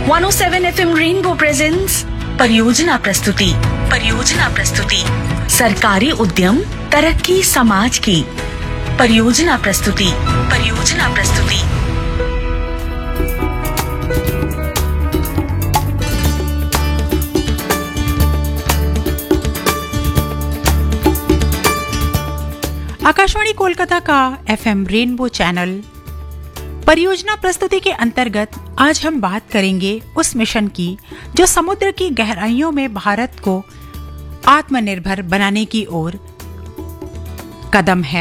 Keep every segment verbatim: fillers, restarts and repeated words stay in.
One O seven F M rainbow presents परियोजना प्रस्तुति परियोजना प्रस्तुति सरकारी उद्यम तरक्की समाज की परियोजना प्रस्तुति परियोजना प्रस्तुति आकाशवाणी कोलकाता का एफएम रेनबो चैनल परियोजना प्रस्तुति के अंतर्गत आज हम बात करेंगे उस मिशन की जो समुद्र की गहराइयों में भारत को आत्मनिर्भर बनाने की ओर कदम है।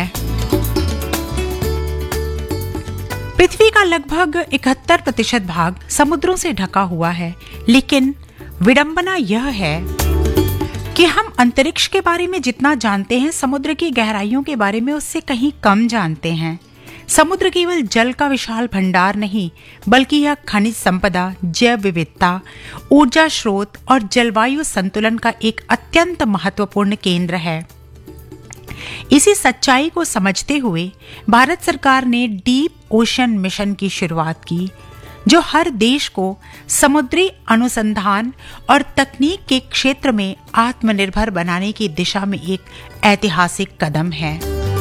पृथ्वी का लगभग इकहत्तर प्रतिशत भाग समुद्रों से ढका हुआ है, लेकिन विडंबना यह है कि हम अंतरिक्ष के बारे में जितना जानते हैं, समुद्र की गहराइयों के बारे में उससे कहीं कम जानते हैं। समुद्र केवल जल का विशाल भंडार नहीं, बल्कि यह खनिज संपदा, जैव विविधता, ऊर्जा स्रोत और जलवायु संतुलन का एक अत्यंत महत्वपूर्ण केंद्र है। इसी सच्चाई को समझते हुए भारत सरकार ने डीप ओशन मिशन की शुरुआत की, जो हर देश को समुद्री अनुसंधान और तकनीक के क्षेत्र में आत्मनिर्भर बनाने की दिशा में एक ऐतिहासिक कदम है।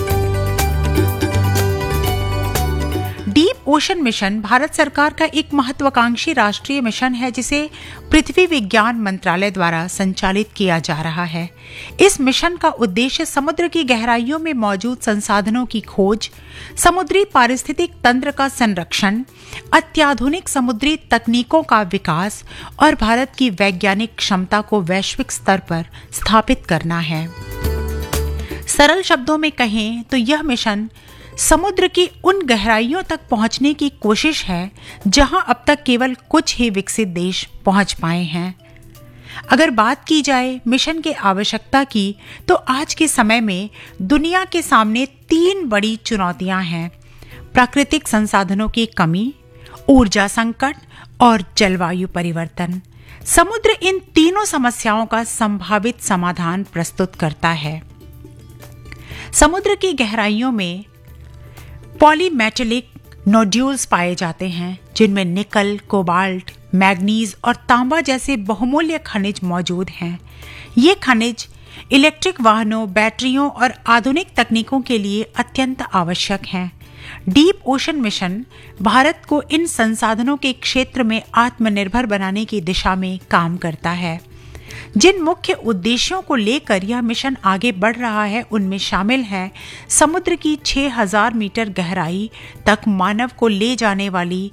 डीप ओशन मिशन भारत सरकार का एक महत्वाकांक्षी राष्ट्रीय मिशन है, जिसे पृथ्वी विज्ञान मंत्रालय द्वारा संचालित किया जा रहा है। इस मिशन का उद्देश्य समुद्र की गहराइयों में मौजूद संसाधनों की खोज, समुद्री पारिस्थितिक तंत्र का संरक्षण, अत्याधुनिक समुद्री तकनीकों का विकास और भारत की वैज्ञानिक क्षमता को वैश्विक स्तर पर स्थापित करना है। सरल शब्दों में कहें तो यह मिशन समुद्र की उन गहराइयों तक पहुंचने की कोशिश है जहां अब तक केवल कुछ ही विकसित देश पहुंच पाए हैं। अगर बात की जाए मिशन के आवश्यकता की, तो आज के समय में दुनिया के सामने तीन बड़ी चुनौतियां हैं: प्राकृतिक संसाधनों की कमी, ऊर्जा संकट और जलवायु परिवर्तन। समुद्र इन तीनों समस्याओं का संभावित समाधान प्रस्तुत करता है। समुद्र की गहराइयों में पॉलीमेटेलिक नोड्यूल्स पाए जाते हैं, जिनमें निकल, कोबाल्ट, मैग्नीज और तांबा जैसे बहुमूल्य खनिज मौजूद हैं। ये खनिज इलेक्ट्रिक वाहनों, बैटरियों और आधुनिक तकनीकों के लिए अत्यंत आवश्यक हैं। डीप ओशन मिशन भारत को इन संसाधनों के क्षेत्र में आत्मनिर्भर बनाने की दिशा में काम करता है। जिन मुख्य उद्देश्यों को लेकर यह मिशन आगे बढ़ रहा है, उनमें शामिल है समुद्र की छह हज़ार मीटर गहराई तक मानव को ले जाने वाली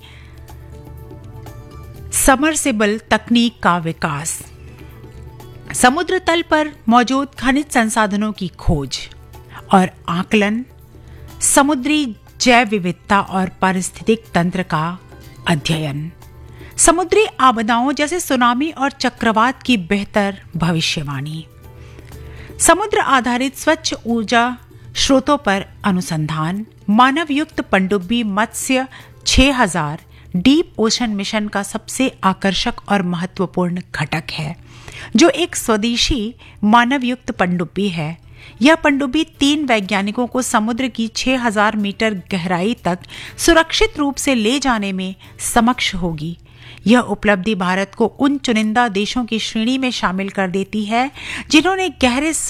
सबमर्सिबल तकनीक का विकास, समुद्र तल पर मौजूद खनिज संसाधनों की खोज और आकलन, समुद्री जैव विविधता और पारिस्थितिक तंत्र का अध्ययन, समुद्री आपदाओं जैसे सुनामी और चक्रवात की बेहतर भविष्यवाणी, समुद्र आधारित स्वच्छ ऊर्जा स्रोतों पर अनुसंधान। मानव युक्त पनडुब्बी मत्स्य छह हज़ार डीप ओशन मिशन का सबसे आकर्षक और महत्वपूर्ण घटक है, जो एक स्वदेशी मानव युक्त पनडुब्बी है। यह पनडुब्बी तीन वैज्ञानिकों को समुद्र की छह हज़ार मीटर गहराई तक सुरक्षित रूप से ले जाने में सक्षम होगी। यह उपलब्धि भारत को उन चुनिंदा देशों की श्रेणी में शामिल कर देती है जिन्होंने गहरे